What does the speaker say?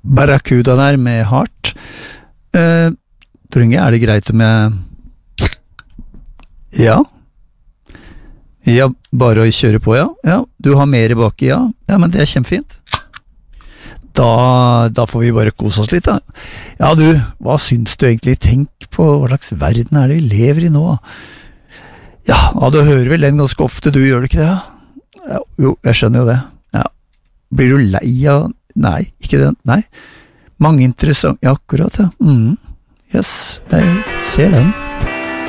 Barracuda der med Heart. Tror Inge, det greit om jeg... Ja? Ja, bare å kjøre på, ja. Ja, du har mer baki, ja. Ja, men det kjempefint. Da får vi bare kose oss litt, da. Ja, du, hva syns du egentlig? Tenk på hva slags verden det vi lever i nå. Ja, du hører vel den ganske ofte, du gjør det ikke det? Ja, jo, jeg skjønner jo det. Ja. Blir du lei av... Nei, ikke det, nei. Mange interessant... Ja, akkurat, ja. Yes, jeg ser den.